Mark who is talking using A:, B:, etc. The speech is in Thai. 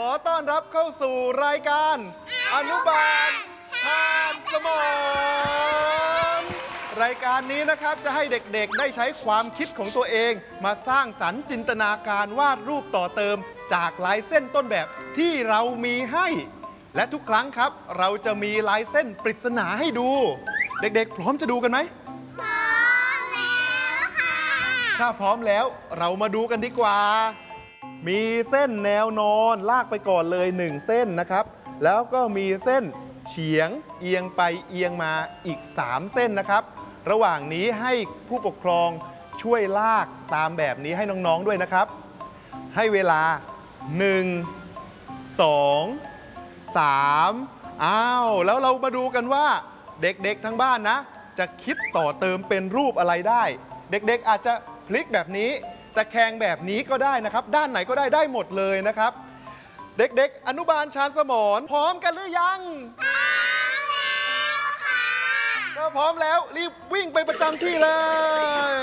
A: อต้อนรับเข้าสู่รายการอนุบาลชาญสมรรายการนี้นะครับจะให้เด็กๆได้ใช้ความคิดของตัวเองมาสร้างสรรค์จินตนาการวาดรูปต่อเติมจากลายเส้นต้นแบบที่เรามีให้และทุกครั้งครับเราจะมีลายเส้นปริศนาให้ดูเด็กๆพร้อมจะดูกันไหม
B: พร้อมแล้วค่ะ
A: ถ้าพร้อมแล้วเรามาดูกันดีกว่ามีเส้นแนวนอนลากไปก่อนเลย1เส้นนะครับแล้วก็มีเส้นเฉียงเอียงไปเอียงมาอีก3เส้นนะครับระหว่างนี้ให้ผู้ปกครองช่วยลากตามแบบนี้ให้น้องๆด้วยนะครับให้เวลา1 2 3อ้าวแล้วเรามาดูกันว่าเด็กๆทั้งบ้านนะจะคิดต่อเติมเป็นรูปอะไรได้เด็กๆอาจจะพลิกแบบนี้ตะแคงแบบนี้ก็ได้นะครับด้านไหนก็ได้หมดเลยนะครับเด็กๆอนุบาลชาญสมรพร้อมกันหรือยัง
B: พร้อมแล้วค่ะ
A: ถ้าพร้อมแล้วรีบวิ่งไปประจำที่เลย